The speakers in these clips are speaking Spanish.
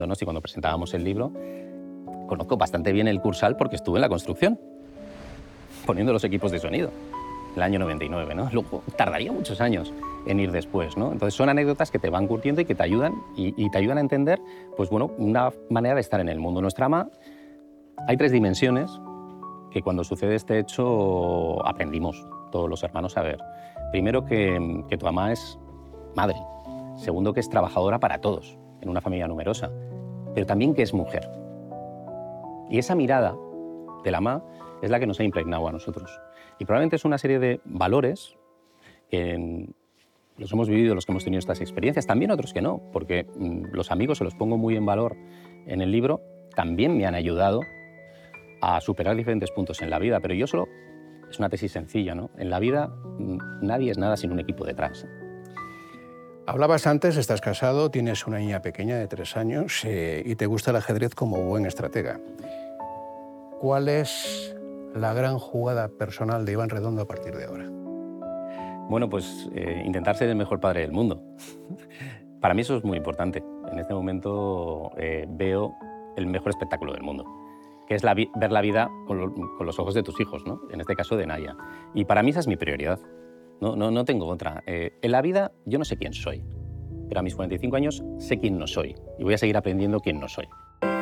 ¿no? Si cuando presentábamos el libro, conozco bastante bien el Cursal porque estuve en la construcción, poniendo los equipos de sonido, en el año 99, ¿no? Luego tardaría muchos años en ir después, ¿no? Entonces son anécdotas que te van curtiendo y que te ayudan, y te ayudan a entender, pues bueno, una manera de estar en el mundo. Nuestra ama, hay 3 dimensiones que cuando sucede este hecho aprendimos todos los hermanos a ver. Primero, que tu ama es madre. Segundo, que es trabajadora para todos, en una familia numerosa. Pero también que es mujer. Y esa mirada de la ama es la que nos ha impregnado a nosotros. Y probablemente es una serie de valores que los hemos vivido, los que hemos tenido estas experiencias, también otros que no, porque los amigos, se los pongo muy en valor en el libro, también me han ayudado a superar diferentes puntos en la vida, pero yo solo, es una tesis sencilla, ¿no? En la vida nadie es nada sin un equipo detrás. Hablabas antes, estás casado, tienes una niña pequeña de 3 años y te gusta el ajedrez como buen estratega. ¿Cuál es la gran jugada personal de Iván Redondo a partir de ahora? Bueno, pues intentar ser el mejor padre del mundo. Para mí eso es muy importante. En este momento veo el mejor espectáculo del mundo, que es ver la vida con los ojos de tus hijos, ¿no? En este caso de Naya. Y para mí esa es mi prioridad. No tengo otra. En la vida yo no sé quién soy, pero a mis 45 años sé quién no soy y voy a seguir aprendiendo quién no soy.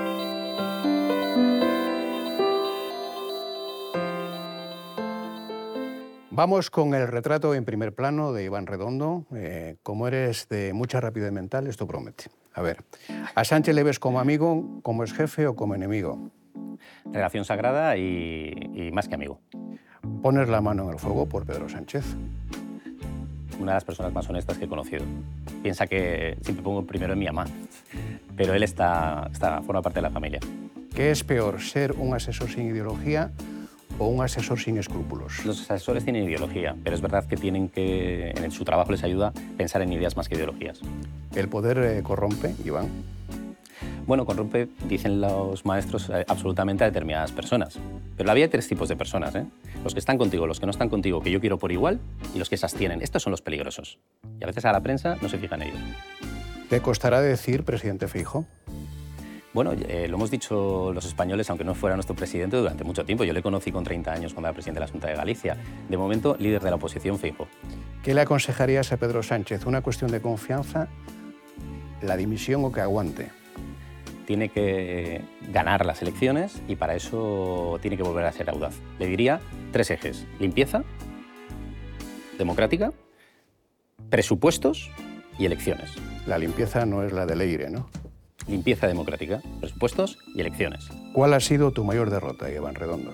Vamos con el retrato en primer plano de Iván Redondo. Como eres de mucha rapidez mental, esto promete. A ver, ¿a Sánchez le ves como amigo, como ex jefe o como enemigo? Relación sagrada y más que amigo. Pones la mano en el fuego por Pedro Sánchez. Una de las personas más honestas que he conocido. Piensa que siempre pongo primero en mi mamá, pero él forma parte de la familia. ¿Qué es peor, ser un asesor sin ideología o un asesor sin escrúpulos? Los asesores tienen ideología, pero es verdad que tienen que, en su trabajo les ayuda a pensar en ideas más que ideologías. ¿El poder corrompe, Iván? Bueno, corrompe, dicen los maestros, absolutamente a determinadas personas. Pero la vida hay 3 tipos de personas, ¿eh? Los que están contigo, los que no están contigo, que yo quiero por igual, y los que se abstienen. Estos son los peligrosos. Y a veces a la prensa no se fija en ellos. ¿Te costará decir presidente Feijóo? Bueno, lo hemos dicho los españoles, aunque no fuera nuestro presidente, durante mucho tiempo. Yo le conocí con 30 años cuando era presidente de la Junta de Galicia. De momento, líder de la oposición, Feijóo. ¿Qué le aconsejarías a Pedro Sánchez? ¿Una cuestión de confianza, la dimisión o que aguante? Tiene que ganar las elecciones y para eso tiene que volver a ser audaz. Le diría 3 ejes: limpieza democrática, presupuestos y elecciones. La limpieza no es la de Leire, ¿no? Limpieza democrática, presupuestos y elecciones. ¿Cuál ha sido tu mayor derrota, Iván Redondo?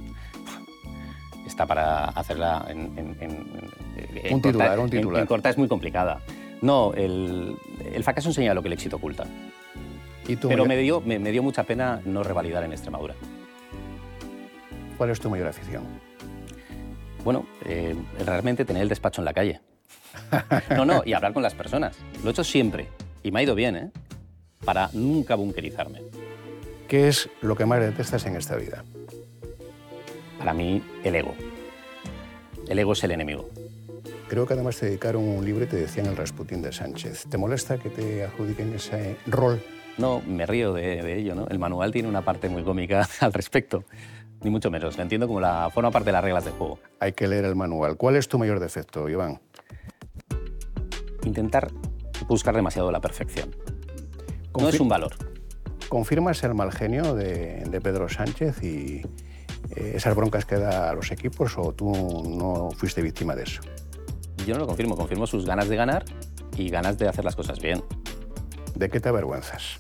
Está para hacerla un titular. En corta es muy complicada. No, el fracaso enseña lo que el éxito oculta. Pero me dio mucha pena no revalidar en Extremadura. ¿Cuál es tu mayor afición? Bueno, realmente tener el despacho en la calle. Y hablar con las personas. Lo he hecho siempre y me ha ido bien, ¿eh? Para nunca bunkerizarme. ¿Qué es lo que más detestas en esta vida? Para mí, el ego. El ego es el enemigo. Creo que además te dedicaron un libro y te decían el Rasputín de Sánchez. ¿Te molesta que te adjudiquen ese rol? No, me río de ello, ¿no? El manual tiene una parte muy cómica al respecto, ni mucho menos. Lo entiendo como forma parte de las reglas del juego. Hay que leer el manual. ¿Cuál es tu mayor defecto, Iván? Intentar buscar demasiado la perfección. No es un valor. ¿Confirmas el mal genio de Pedro Sánchez y esas broncas que da a los equipos o tú no fuiste víctima de eso? Yo no lo confirmo sus ganas de ganar y ganas de hacer las cosas bien. ¿De qué te avergüenzas?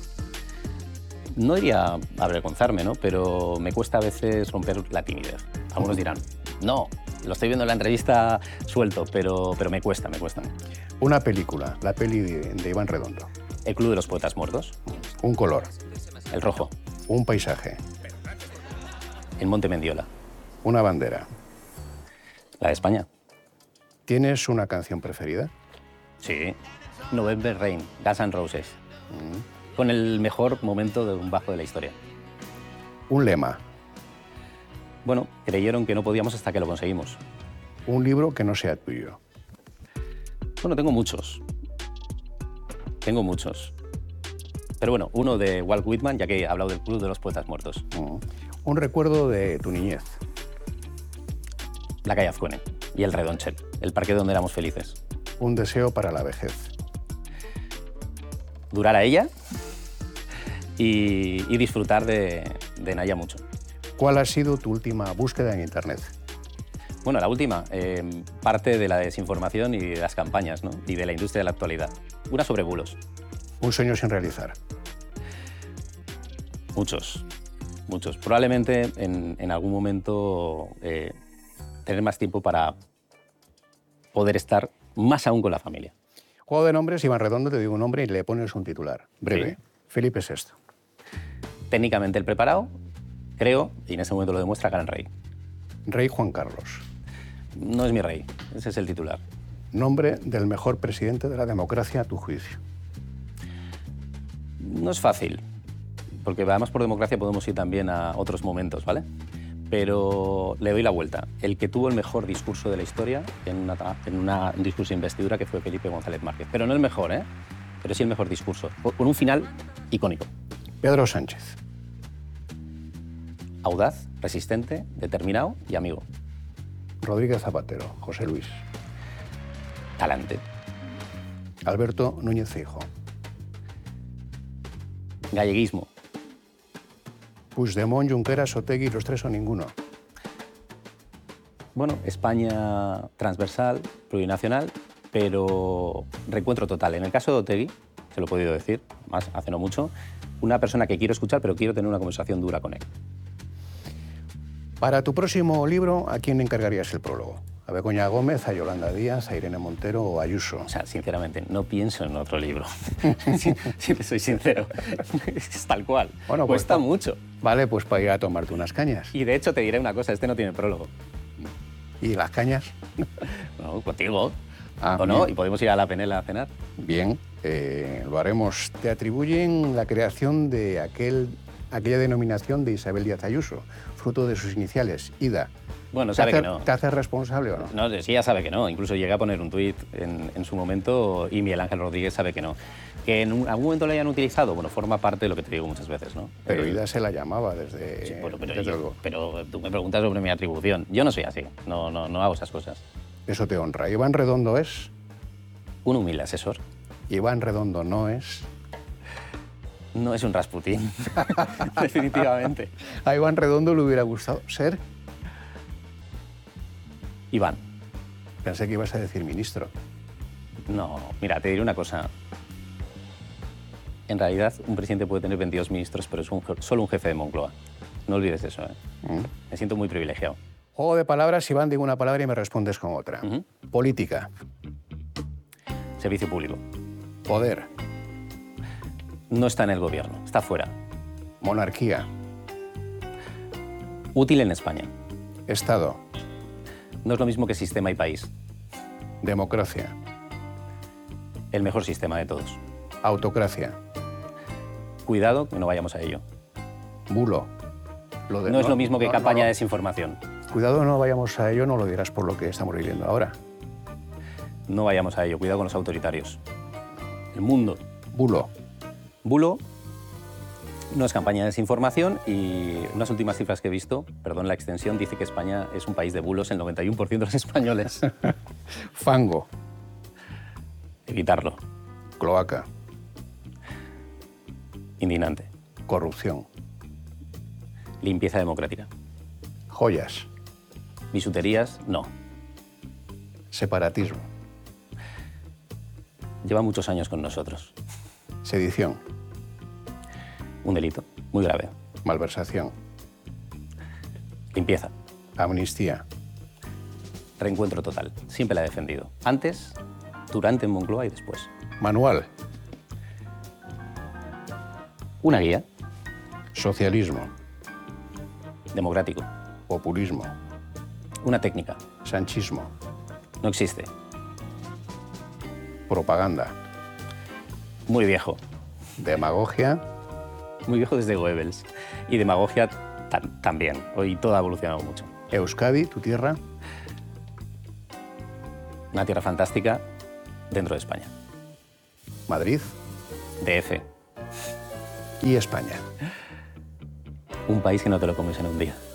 No iría a avergonzarme, ¿no? Pero me cuesta a veces romper la timidez. Algunos dirán, no, lo estoy viendo en la entrevista suelto, pero me cuesta. Una película, la peli de Iván Redondo. El Club de los Poetas Muertos. Un color. El rojo. Un paisaje. El Monte Mendiola. Una bandera. La de España. ¿Tienes una canción preferida? Sí. November Rain, Guns N' Roses. Con el mejor momento de un bajo de la historia. Un lema. Bueno, creyeron que no podíamos hasta que lo conseguimos. Un libro que no sea tuyo. Bueno, tengo muchos. Pero bueno, uno de Walt Whitman, ya que he hablado del Club de los Poetas Muertos. Un recuerdo de tu niñez. La calle Azcuene y el Redonchel, el parque donde éramos felices. Un deseo para la vejez. Durar a ella y disfrutar de Naya mucho. ¿Cuál ha sido tu última búsqueda en Internet? Bueno, la última, parte de la desinformación y de las campañas, ¿no? Y de la industria de la actualidad. Una sobre bulos. Un sueño sin realizar. Muchos. Probablemente en algún momento tener más tiempo para poder estar más aún con la familia. Juego de nombres, Iván Redondo, te digo un nombre y le pones un titular. Breve. Sí. Felipe VI. Técnicamente el preparado, creo, y en ese momento lo demuestra, gran rey. Rey Juan Carlos. No es mi rey, ese es el titular. Nombre del mejor presidente de la democracia a tu juicio. No es fácil, porque además por democracia podemos ir también a otros momentos, ¿vale? Pero le doy la vuelta. El que tuvo el mejor discurso de la historia en un discurso de investidura, que fue Felipe González Márquez. Pero no el mejor, ¿eh? Pero sí el mejor discurso, con un final icónico. Pedro Sánchez. Audaz, resistente, determinado y amigo. Rodríguez Zapatero. José Luis. Talante. Alberto Núñez Feijóo. Galleguismo. Puigdemont, Junqueras, Otegi, los tres o ninguno. Bueno, España transversal, plurinacional, pero reencuentro total. En el caso de Otegi, se lo he podido decir, más hace no mucho, una persona que quiero escuchar, pero quiero tener una conversación dura con él. Para tu próximo libro, ¿a quién encargarías el prólogo? ¿A Begoña Gómez, a Yolanda Díaz, a Irene Montero o a Ayuso? O sea, sinceramente, no pienso en otro libro. Si te soy sincero. Es tal cual. Bueno, pues, cuesta mucho. Vale, pues para ir a tomarte unas cañas. Y de hecho te diré una cosa, este no tiene prólogo. ¿Y las cañas? Bueno, contigo. Ah, ¿O no? bien. Y podemos ir a la Penela a cenar. Bien, lo haremos. Te atribuyen la creación de aquella denominación de Isabel Díaz Ayuso, fruto de sus iniciales, IDA. Bueno, sabe que no. ¿Te haces responsable o no? No, sí, ya sabe que no. Incluso llegué a poner un tuit en su momento y Miguel Ángel Rodríguez sabe que no. Que en algún momento lo hayan utilizado, bueno, forma parte de lo que te digo muchas veces, ¿no? Pero IDA se la llamaba desde... Sí, bueno, desde luego. pero tú me preguntas sobre mi atribución. Yo no soy así, no hago esas cosas. Eso te honra. Iván Redondo es... Un humilde asesor. Iván Redondo no es... No es un Rasputín, definitivamente. A Iván Redondo le hubiera gustado ser... Iván. Pensé que ibas a decir ministro. No, mira, te diré una cosa. En realidad, un presidente puede tener 22 ministros, pero es solo un jefe de Moncloa. No olvides eso, ¿eh? Me siento muy privilegiado. Juego de palabras, Iván, digo una palabra y me respondes con otra. Política. Servicio público. Poder. No está en el gobierno, está fuera. Monarquía. Útil en España. Estado. No es lo mismo que sistema y país. Democracia. El mejor sistema de todos. Autocracia. Cuidado que no vayamos a ello. Bulo. No es lo mismo que campaña de desinformación. Cuidado, no vayamos a ello, no lo dirás por lo que estamos viviendo ahora. No vayamos a ello, cuidado con los autoritarios. El mundo. Bulo. Bulo no es campaña de desinformación y unas últimas cifras que he visto, perdón la extensión, dice que España es un país de bulos, el 91% de los españoles. Fango. Evitarlo. Cloaca. Indignante. Corrupción. Limpieza democrática. Joyas. Bisuterías, no. Separatismo. Lleva muchos años con nosotros. Sedición. Un delito muy grave. Malversación. Limpieza. Amnistía. Reencuentro total. Siempre la he defendido. Antes, durante en Moncloa y después. Manual. Una guía. Socialismo. Democrático. Populismo. Una técnica. Sanchismo. No existe. Propaganda. Muy viejo. Demagogia. Muy viejo desde Goebbels. Y demagogia también. Hoy todo ha evolucionado mucho. Euskadi, tu tierra. Una tierra fantástica dentro de España. Madrid. DF. y España. Un país que no te lo comes en un día.